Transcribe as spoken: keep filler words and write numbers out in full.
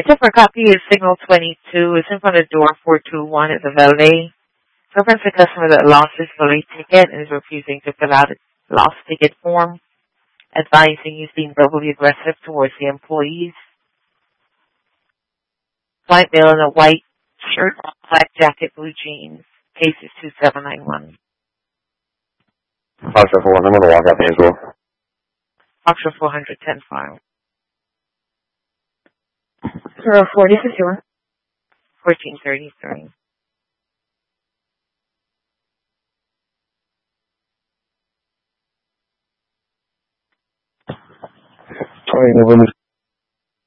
a for copy is signal twenty-two. It's in front of door four two one at the valet. Reference a customer that lost his valet ticket and is refusing to fill out a lost ticket form, advising he's being verbally aggressive towards the employees. White male in a white shirt, black jacket, blue jeans. Case is two seven nine one. Foxtrot four one, I'm going to walk out the as well. Foxtrot four hundred ten file. Zero forty fifty-one. fourteen thirty-three. twenty November